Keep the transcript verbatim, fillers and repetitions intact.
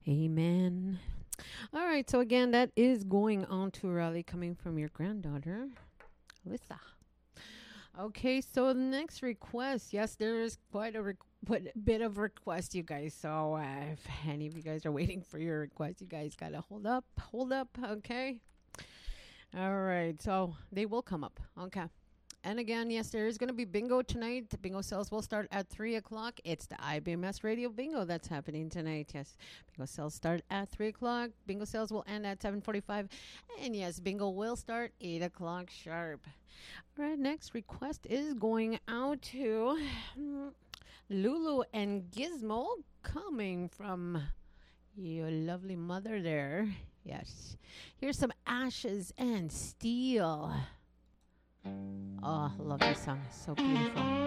Amen. All right. So again, that is going on to Raleigh coming from your granddaughter, Alyssa. Okay. So the next request. Yes, there is quite a requ- bit of request, you guys. So uh, if any of you guys are waiting for your request, you guys got to hold up. Hold up. Okay. All right. So they will come up. Okay. And again, yes, there is going to be bingo tonight. The bingo sales will start at three o'clock. It's the I B M S Radio Bingo that's happening tonight. Yes, bingo sales start at three o'clock. Bingo sales will end at seven forty-five. And yes, bingo will start eight o'clock sharp. All right, next request is going out to mm, Lulu and Gizmo coming from your lovely mother there. Yes. Here's some Ashes and Steel. Oh, love this song. It's so beautiful.